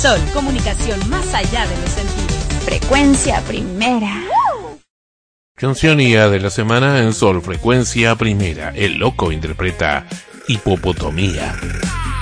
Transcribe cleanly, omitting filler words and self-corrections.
Sol, comunicación más allá de los sentidos. Frecuencia Primera. Canción IA de la semana en Sol Frecuencia Primera. El Loco interpreta Hipopotomía.